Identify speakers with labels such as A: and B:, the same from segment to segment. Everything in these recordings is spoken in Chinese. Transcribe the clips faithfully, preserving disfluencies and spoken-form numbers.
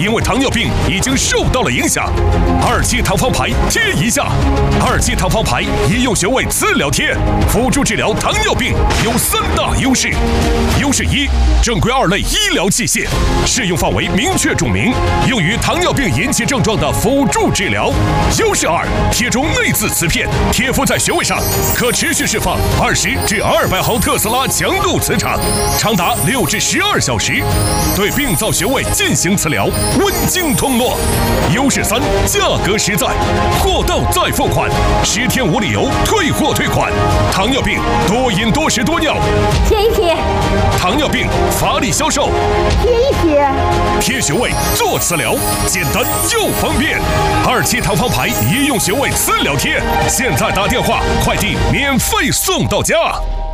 A: 因为糖尿病已经受到了影响。二期糖方牌贴一下。二期糖方牌医用穴位磁疗贴，辅助治疗糖尿病有三大优势。优势一，正规二类医疗器械，适用范围明确注明，用于糖尿病引起症状的辅助治疗。优势二，贴中内眦磁片，贴敷在穴位上，可持续释放二十至二百毫特斯拉强度磁场，长达六至十二小时，对病灶穴位进行磁疗，温经通络。优势三，价格实在，货到再付款，十天无理由退货退款。糖尿病多饮多食多尿，
B: 贴一贴。
A: 糖尿病乏力消瘦，
B: 贴一贴。
A: 贴穴位做磁疗，简单又方便。二期糖方牌医用穴位磁疗贴，现在打电话，快递免费送到家。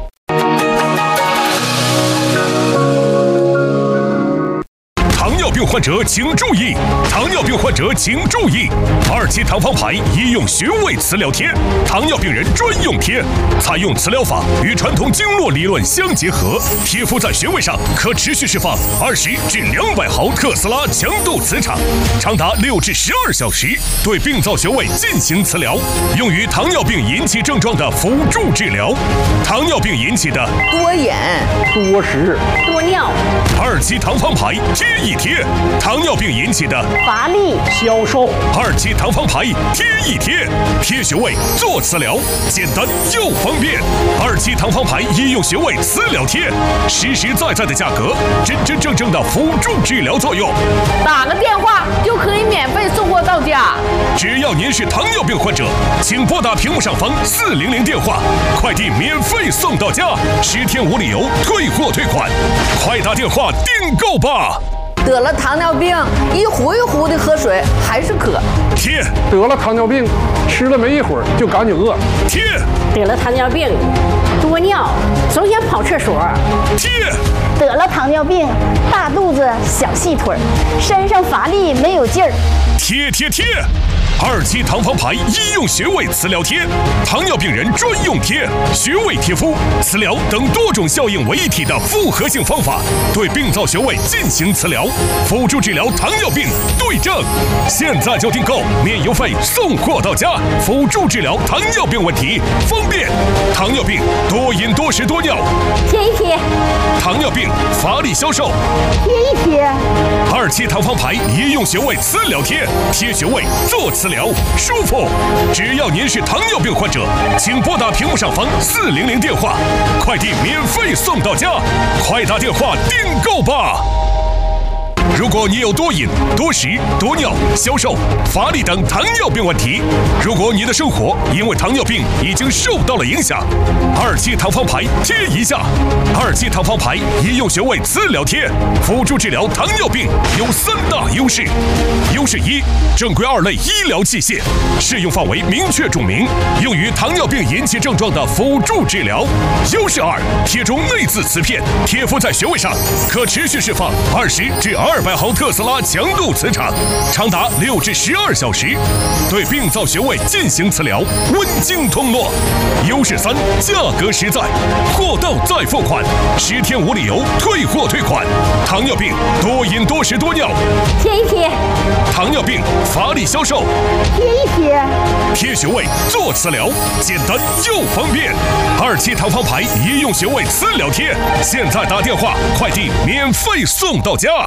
A: 糖尿病患者请注意！糖尿病患者请注意！二期糖方牌医用穴位磁疗贴，糖尿病人专用贴，采用磁疗法与传统经络理论相结合，贴敷在穴位上，可持续释放二十至两百毫特斯拉强度磁场，长达六至十二小时，对病灶穴位进行磁疗，用于糖尿病引起症状的辅助治疗。糖尿病引起的
C: 多饮、
D: 多食、
B: 多尿。
A: 二期糖方牌贴一贴，糖尿病引起的
B: 乏力、
D: 消瘦。
A: 二期糖方牌贴一贴，贴穴位做磁疗，简单又方便。二期糖方牌医用穴位磁疗贴，实实在在的价格，真真正正的辅助治疗作用。
B: 打个电话就可以免费送货到家。
A: 只要您是糖尿病患者，请拨打屏幕上方四零零电话，快递免费送到家，十天无理由退货退款，快打电话订购吧。
C: 得了糖尿病，一壶一壶的喝水还是渴。
A: 贴。
D: 得了糖尿病，吃了没一会儿就赶紧饿。
A: 贴。
B: 得了糖尿病，多尿，总想跑厕所。
A: 贴。
E: 得了糖尿病，大肚子小细腿，身上乏力没有劲儿。
A: 贴贴贴。二期糖方牌医用穴位磁疗贴，糖尿病人专用贴，穴位贴敷、磁疗等多种效应为一体的复合性方法，对病灶穴位进行磁疗，辅助治疗糖尿病对症。现在就订购，免邮费送货到家，辅助治疗糖尿病问题，方便。糖尿病多饮多食多尿，
B: 贴一贴。
A: 糖尿病乏力消瘦，
E: 贴一贴。
A: 二期糖方牌医用穴位磁疗贴，贴穴位做磁疗舒服。只要您是糖尿病患者，请拨打屏幕上方四零零电话，快递免费送到家，快打电话订购吧。如果你有多饮、多食、多尿、消瘦、乏力等糖尿病问题，如果你的生活因为糖尿病已经受到了影响，二期糖方牌贴一下。二期糖方牌医用穴位磁疗贴，辅助治疗糖尿病有三大优势。优势一，正规二类医疗器械，适用范围明确注明，用于糖尿病引起症状的辅助治疗。优势二，贴中内眦磁片，贴敷在穴位上，可持续释放二十至二百毫特斯拉强度磁场，长达六至十二小时，对病灶穴位进行磁疗，温经通络。优势三，价格实在，货到再付款，十天无理由退货退款。糖尿病多饮多食多尿，
B: 贴一贴。
A: 糖尿病乏力消瘦，
E: 贴一贴。
A: 贴穴位做磁疗，简单又方便。二期糖方牌医用穴位磁疗贴，现在打电话，快递免费送到家。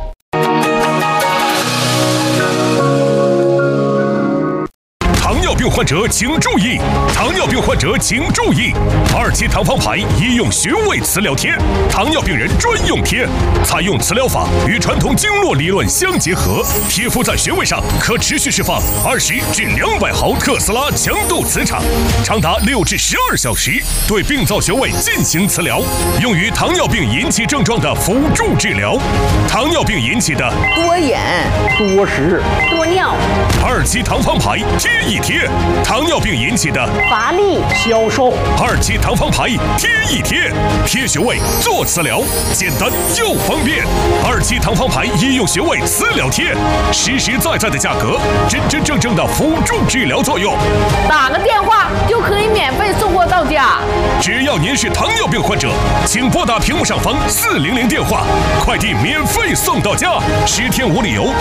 A: 糖尿病患者请注意！糖尿病患者请注意！二期糖方牌医用穴位磁疗贴，糖尿病人专用贴，采用磁疗法与传统经络理论相结合，贴敷在穴位上，可持续释放二十至两百毫特斯拉强度磁场，长达六至十二小时，对病灶穴位进行磁疗，用于糖尿病引起症状的辅助治疗。糖尿病引起的
C: 多饮、
D: 多食、
B: 多尿。
A: 二期糖方牌贴一贴，糖尿病引起的
B: 乏力、
D: 消瘦。
A: 二期糖方牌贴一贴，贴穴位做磁疗，简单又方便。二期糖方牌医用穴位磁疗贴，实实在在的价格，真真正正的辅助治疗作用。
B: 打个电话就可以免费送货到家。
A: 只要您是糖尿病患者，请拨打屏幕上方四零零电话，快递免费送到家，十天无理由